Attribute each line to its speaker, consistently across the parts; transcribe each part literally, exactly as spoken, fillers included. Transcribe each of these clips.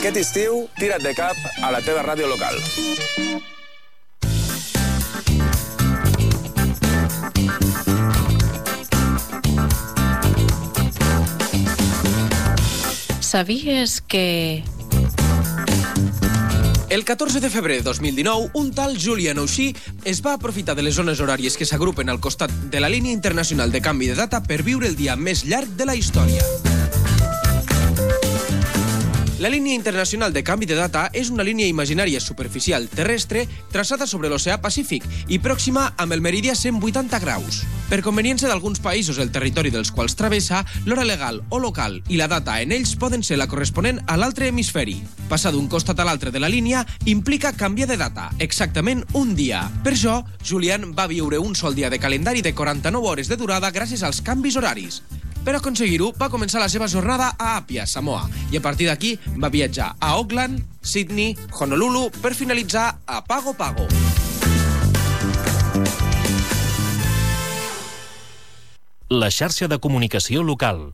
Speaker 1: Aquest estiu, tira't de cap a la teva ràdio local.
Speaker 2: Sabies que...
Speaker 3: El catorze de febrer de dos mil dinou, un tal Julian O'Shea es va aprofitar de les zones horàries que s'agrupen al costat de la línia internacional de canvi de data per viure el dia més llarg de la història. La línia internacional de canvi de data és una línia imaginària superficial terrestre traçada sobre l'oceà Pacífic i pròxima amb el meridià cent vuitanta graus. Per conveniència d'alguns països el territori dels quals travessa, l'hora legal o local i la data en ells poden ser la corresponent a l'altre hemisferi. Passar d'un costat a l'altre de la línia implica canviar de data, exactament un dia. Per això, Julian va viure un sol dia de calendari de quaranta-nou hores de durada gràcies als canvis horaris. Per aconseguir-ho, va començar la seva jornada a Apia, Samoa, i a partir d'aquí va viatjar a Auckland, Sydney, Honolulu, per finalitzar a Pago Pago.
Speaker 4: La xarxa de comunicació local.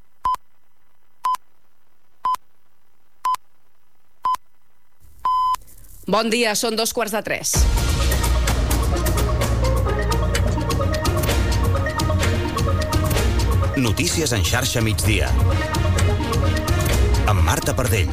Speaker 5: Bon dia, són dos quarts de tres.
Speaker 6: Notícies en xarxa migdia. Amb Marta Pardell.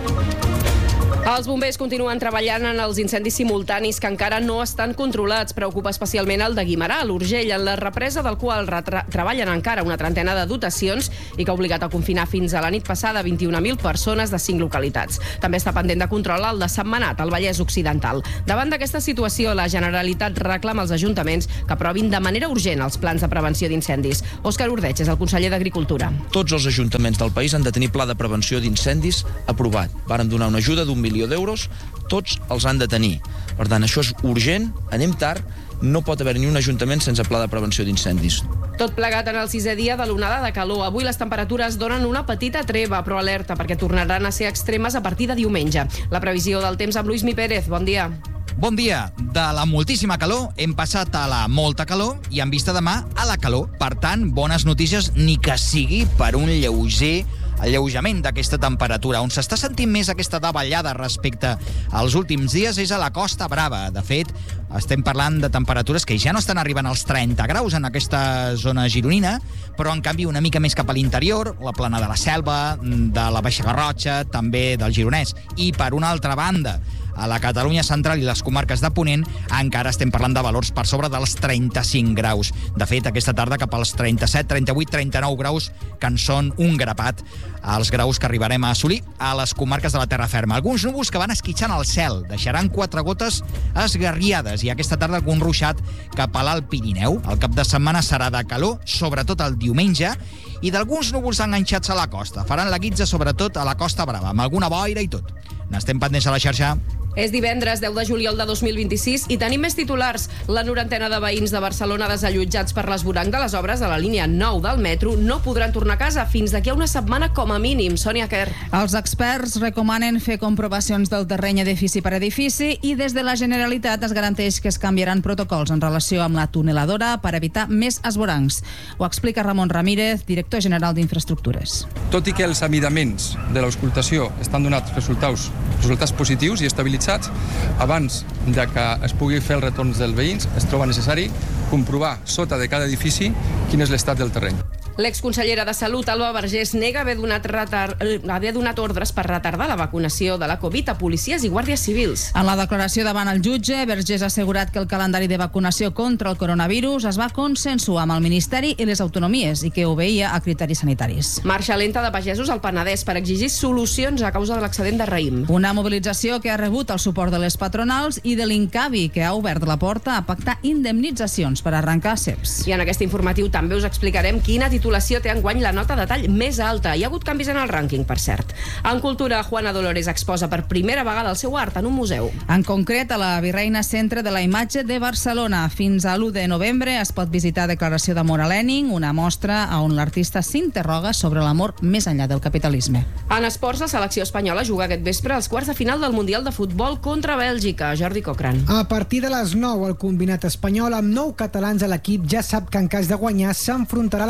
Speaker 5: Els bombers continuen treballant en els incendis simultanis que encara no estan controlats. Preocupa especialment el de Guimerà, l'Urgell, en la represa del qual treballen encara una trentena de dotacions i que ha obligat a confinar fins a la nit passada vint-i-una mil persones de cinc localitats. També està pendent de controlar el de Sentmenat, al Vallès Occidental. Davant d'aquesta situació, la Generalitat reclama als ajuntaments que aprovin de manera urgent els plans de prevenció d'incendis. Òscar Ordeig és el conseller d'Agricultura.
Speaker 7: Tots els ajuntaments del país han de tenir pla de prevenció d'incendis aprovat. Vàrem donar una ajuda d'un milió d'euros, tots els han de tenir. Per tant, això és urgent, anem tard, no pot haver ni un ajuntament sense pla de prevenció d'incendis.
Speaker 5: Tot plegat en el sisè dia de l'onada de calor. Avui les temperatures donen una petita treva, però alerta perquè tornaran a ser extremes a partir de diumenge. La previsió del temps amb Luismi Pérez. Bon dia.
Speaker 8: Bon dia. De la moltíssima calor hem passat a la molta calor i en vista demà a la calor. Per tant, bones notícies, ni que sigui per un lleuger alleujament d'aquesta temperatura. On s'està sentint més aquesta davallada respecte als últims dies és a la Costa Brava. De fet, estem parlant de temperatures que ja no estan arribant als trenta graus en aquesta zona gironina, però en canvi una mica més cap a l'interior, la plana de la Selva, de la Baixa Garrotxa, també del Gironès. I per una altra banda, a la Catalunya central i les comarques de Ponent encara estem parlant de valors per sobre dels trenta-cinc graus. De fet, aquesta tarda cap als trenta-set, trenta-vuit, trenta-nou graus, que en són un grapat, els graus que arribarem a assolir a les comarques de la terra ferma. Alguns núvols que van esquitxant al cel, deixaran quatre gotes esgarriades i aquesta tarda algun ruixat cap a l'Alt Pirineu. El cap de setmana serà de calor, sobretot el diumenge, i d'alguns núvols enganxats a la costa. Faran la guitza sobretot a la Costa Brava, amb alguna boira i tot. N'estem pendents a la xarxa.
Speaker 5: És divendres deu de juliol de dos mil vint-i-sis i tenim més titulars. La norantena de veïns de Barcelona desallotjats per l'esvoranc de les obres de la línia nou del metro no podran tornar a casa fins d'aquí a una setmana com a mínim. Sònia Quer.
Speaker 9: Els experts recomanen fer comprovacions del terreny edifici per edifici i des de la Generalitat es garanteix que es canviaran protocols en relació amb la tuneladora per evitar més esvorancs. Ho explica Ramon Ramírez, director general d'Infraestructures.
Speaker 10: Tot i que els amidaments de l'auscultació estan donats resultats, resultats positius i estabilitzats, abans de que es pugui fer els retorns dels veïns, es troba necessari comprovar sota de cada edifici quin és l'estat del terreny.
Speaker 5: L'exconsellera de Salut, Alba Vergés, nega haver donat, retard, haver donat ordres per retardar la vacunació de la Covid a policies i guàrdies civils.
Speaker 9: En la declaració davant el jutge, Vergés ha assegurat que el calendari de vacunació contra el coronavirus es va consensuar amb el Ministeri i les autonomies i que obeïa a criteris sanitaris.
Speaker 5: Marxa lenta de pagesos al Penedès per exigir solucions a causa de l'accident de raïm.
Speaker 9: Una mobilització que ha rebut el suport de les patronals i de l'Incavi, que ha obert la porta a pactar indemnitzacions per arrencar ceps.
Speaker 5: I en aquest informatiu també us explicarem quina titulació té enguany la nota de tall més alta. Hi ha hagut canvis en el rànquing, per cert. En cultura, Juana Dolores exposa per primera vegada el seu art en un museu.
Speaker 9: En concret, a la Virreina Centre de la Imatge de Barcelona. Fins a l'u de novembre es pot visitar Declaració d'amor a Lenin, una mostra on l'artista s'interroga sobre l'amor més enllà del capitalisme.
Speaker 5: En esports, la selecció espanyola juga aquest vespre als quarts de final del Mundial de Futbol contra Bèlgica. Jordi Cochrane.
Speaker 11: A partir de les nou, el combinat espanyol amb nou catalans a l'equip ja sap que en cas de guanyar s'enfrontarà a la semifinal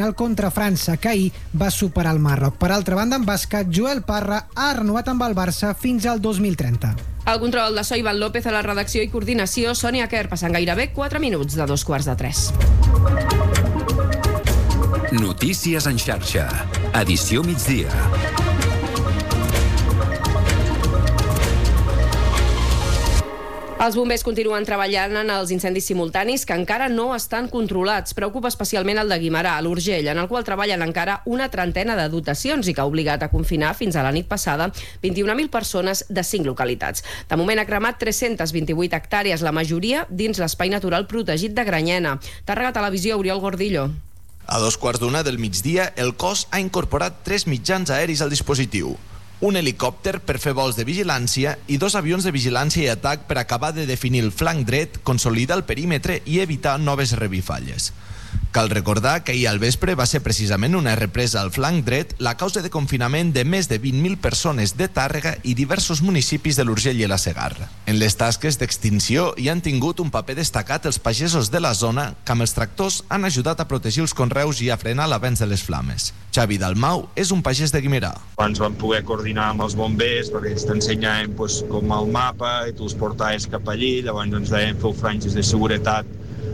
Speaker 11: final contra França, que ahir va superar el Marroc. Per altra banda, en bàsquet, Joel Parra ha renovat amb el Barça fins al dos mil trenta.
Speaker 5: El control de so, Ivan López, a la redacció i coordinació, Sònia Quer, passant gairebé quatre minuts de dos quarts de tres.
Speaker 12: Notícies en xarxa. Edició migdia.
Speaker 5: Els bombers continuen treballant en els incendis simultanis que encara no estan controlats. Preocupa especialment el de Guimerà, a l'Urgell, en el qual treballen encara una trentena de dotacions i que ha obligat a confinar fins a la nit passada vint-i-una mil persones de cinc localitats. De moment ha cremat tres-centes vint-i-vuit hectàrees, la majoria dins l'espai natural protegit de Granyena. Tàrrega Televisió, Oriol Gordillo.
Speaker 13: A dos quarts d'una del migdia, el cos ha incorporat tres mitjans aeris al dispositiu. Un helicòpter per fer vols de vigilància i dos avions de vigilància i atac per acabar de definir el flanc dret, consolidar el perímetre i evitar noves revifalles. Cal recordar que ahir al vespre va ser precisament una represa al flanc dret la causa de confinament de més de vint mil persones de Tàrrega i diversos municipis de l'Urgell i la Segarra. En les tasques d'extinció hi han tingut un paper destacat els pagesos de la zona que amb els tractors han ajudat a protegir els conreus i a frenar l'avenç de les flames. Xavi Dalmau és un pagès de Guimerà.
Speaker 14: Abans vam poder coordinar amb els bombers perquè ells t'ensenyaven pues, com el mapa i tu els portaves cap allí, llavors ens deien feu franges de seguretat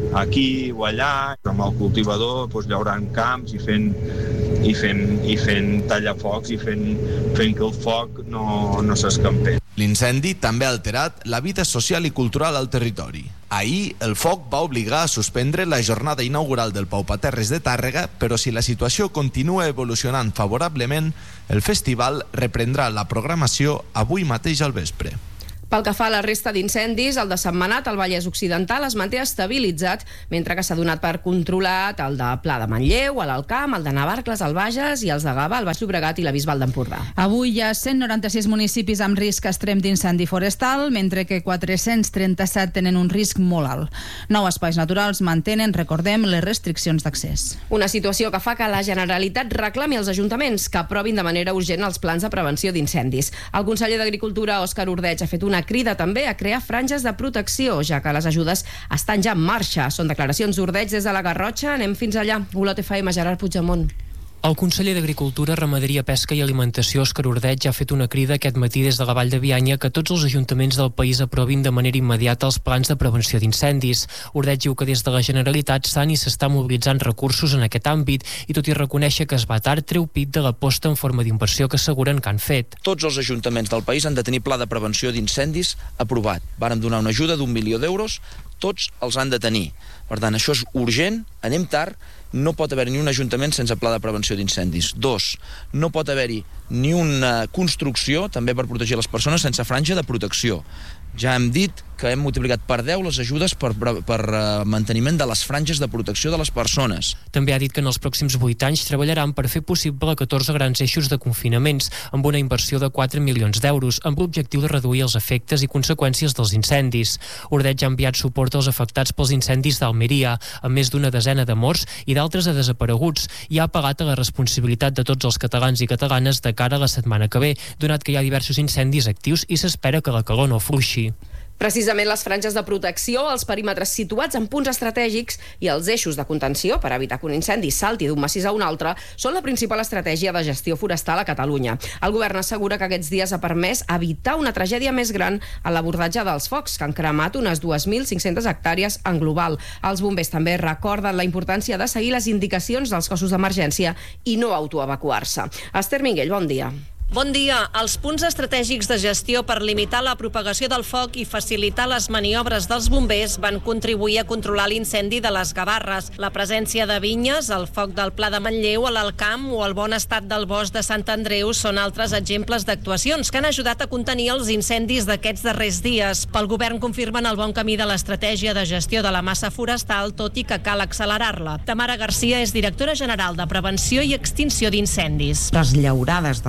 Speaker 14: aquí o allà, amb el cultivador doncs, llaurant camps i fent, i fent, i fent tallafocs i fent, fent que el foc no, no s'escampés.
Speaker 13: L'incendi també ha alterat la vida social i cultural al territori. Ahir, el foc va obligar a suspendre la jornada inaugural del Paupaterres de Tàrrega, però si la situació continua evolucionant favorablement, el festival reprendrà la programació avui mateix al vespre.
Speaker 5: Pel que fa a la resta d'incendis, el de Sentmenat, al Vallès Occidental, es manté estabilitzat, mentre que s'ha donat per controlat el de Pla de Manlleu, a l'Alt Camp, el de Navarcles, al Bages, i els de Gavà, al Baix Llobregat i la Bisbal d'Empordà.
Speaker 9: Avui hi ha cent noranta-sis municipis amb risc extrem d'incendi forestal, mentre que quatre-cents trenta-set tenen un risc molt alt. Nou espais naturals mantenen, recordem, les restriccions d'accés.
Speaker 5: Una situació que fa que la Generalitat reclami als ajuntaments que aprovin de manera urgent els plans de prevenció d'incendis. El conseller d'Agricultura, Òscar Ordeig, ha fet una crida també a crear franges de protecció, ja que les ajudes estan ja en marxa. Són declaracions d'Ordeig des de la Garrotxa. Anem fins allà. Olot F M, Gerard Puigdemont.
Speaker 15: El conseller d'Agricultura, Ramaderia, Pesca i Alimentació, Òscar Ordeig, ha fet una crida aquest matí des de la Vall de Bianya que tots els ajuntaments del país aprovin de manera immediata els plans de prevenció d'incendis. Ordeig diu que des de la Generalitat s'han i s'està mobilitzant recursos en aquest àmbit i tot i reconèixer que es va tard, treu pit de l'aposta en forma d'inversió que asseguren que han fet.
Speaker 7: Tots els ajuntaments del país han de tenir pla de prevenció d'incendis aprovat. Vàrem donar una ajuda d'un milió d'euros, tots els han de tenir. Per tant, això és urgent, anem tard, no pot haver ni un ajuntament sense pla de prevenció d'incendis. Dos, no pot haver-hi ni una construcció, també per protegir les persones, sense franja de protecció. Ja hem dit que hem multiplicat per deu les ajudes per, per, per uh, manteniment de les franges de protecció de les persones.
Speaker 15: També ha dit que en els pròxims vuit anys treballaran per fer possible catorze grans eixos de confinaments amb una inversió de quatre milions d'euros amb l'objectiu de reduir els efectes i conseqüències dels incendis. Ordeig ha enviat suport als afectats pels incendis d'Almeria, amb més d'una desena de morts i d'altres de desapareguts, i ha apel·lat a la responsabilitat de tots els catalans i catalanes de cara a la setmana que ve, donat que hi ha diversos incendis actius i s'espera que la calor no afluixi.
Speaker 5: Precisament les franges de protecció, els perímetres situats en punts estratègics i els eixos de contenció per evitar que un incendi salti d'un massís a un altre són la principal estratègia de gestió forestal a Catalunya. El govern assegura que aquests dies ha permès evitar una tragèdia més gran en l'abordatge dels focs, que han cremat unes dues mil cinc-centes hectàrees en global. Els bombers també recorden la importància de seguir les indicacions dels cossos d'emergència i no autoevacuar-se. Esther Minguell, bon dia.
Speaker 16: Bon dia. Els punts estratègics de gestió per limitar la propagació del foc i facilitar les maniobres dels bombers van contribuir a controlar l'incendi de les Gavarres. La presència de vinyes, el foc del Pla de Manlleu, a l'Alt Camp o el bon estat del bosc de Sant Andreu són altres exemples d'actuacions que han ajudat a contenir els incendis d'aquests darrers dies. Pel govern confirmen el bon camí de l'estratègia de gestió de la massa forestal, tot i que cal accelerar-la. Tamara Garcia és directora general de Prevenció i Extinció d'Incendis.
Speaker 17: Les llaurades d'alguns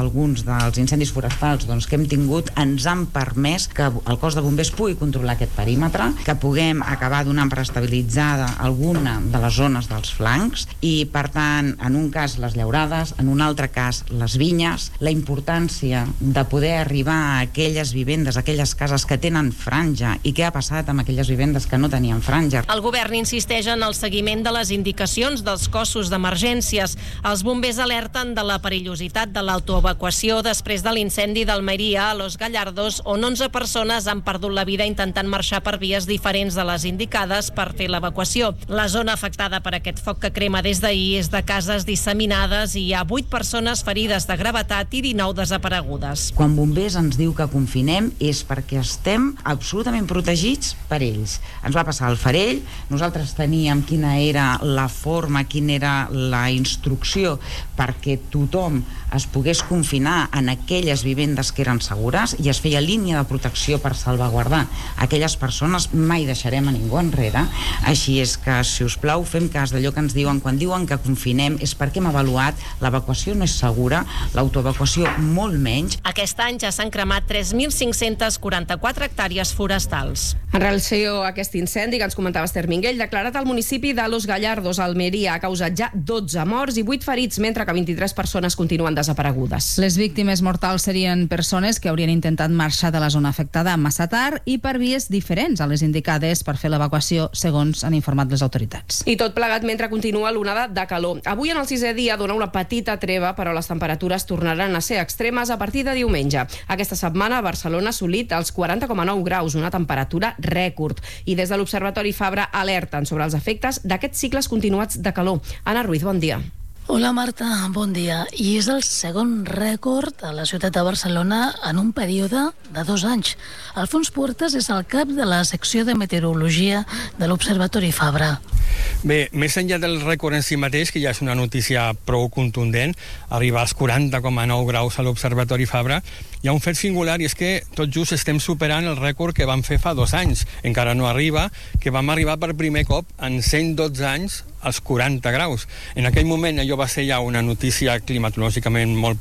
Speaker 17: dels incendis forestals doncs, que hem tingut ens han permès que el cos de bombers pugui controlar aquest perímetre, que puguem acabar donant per estabilitzada alguna de les zones dels flancs i, per tant, en un cas les llaurades, en un altre cas les vinyes, la importància de poder arribar a aquelles vivendes, a aquelles cases que tenen franja i què ha passat amb aquelles vivendes que no tenien franja.
Speaker 16: El govern insisteix en el seguiment de les indicacions dels cossos d'emergències. Els bombers alerten de la perillositat de l'autoevacuació després de l'incendi d'Almeria a Los Gallardos, on onze persones han perdut la vida intentant marxar per vies diferents de les indicades per fer l'evacuació. La zona afectada per aquest foc que crema des d'ahir és de cases disseminades i hi ha vuit persones ferides de gravetat i dinou desaparegudes.
Speaker 17: Quan bombers ens diu que confinem és perquè estem absolutament protegits per ells. Ens va passar al Farell, nosaltres teníem quina era la forma, quina era la instrucció perquè tothom es pogués confinar en aquelles vivendes que eren segures i es feia línia de protecció per salvaguardar aquelles persones. Mai deixarem a ningú enrere, així és que, si us plau, fem cas d'allò que ens diuen. Quan diuen que confinem és perquè hem avaluat, l'evacuació no és segura, l'autoevacuació molt menys.
Speaker 16: Aquest any ja s'han cremat tres mil cinc-cents quaranta-quatre hectàrees forestals.
Speaker 5: En relació a aquest incendi que ens comentava Esther Minguell, declarat al municipi de Los Gallardos, Almeria, ha causat ja dotze morts i vuit ferits, mentre que vint-i-tres persones continuen desaparegudes.
Speaker 9: Les víctimes mortals serien persones que haurien intentat marxar de la zona afectada massa tard i per vies diferents a les indicades per fer l'evacuació, segons han informat les autoritats.
Speaker 5: I tot plegat mentre continua l'onada de calor. Avui, en el sisè dia, dona una petita treva, però les temperatures tornaran a ser extremes a partir de diumenge. Aquesta setmana, Barcelona ha assolit els quaranta coma nou graus, una temperatura rècord. I des de l'Observatori Fabra alerten sobre els efectes d'aquests cicles continuats de calor. Anna Ruiz, bon dia.
Speaker 18: Hola Marta, bon dia. I és el segon rècord a la ciutat de Barcelona en un període de dos anys. Alfons Puertas és el cap de la secció de meteorologia de l'Observatori Fabra.
Speaker 19: Bé, més enllà del rècord en si mateix, que ja és una notícia prou contundent, arribar als quaranta coma nou graus a l'Observatori Fabra, hi ha un fet singular i és que tot just estem superant el rècord que vam fer fa dos anys. Encara no arriba, que vam arribar per primer cop en cent dotze anys als quaranta graus. En aquell moment allò va ser ja una notícia climatològicament molt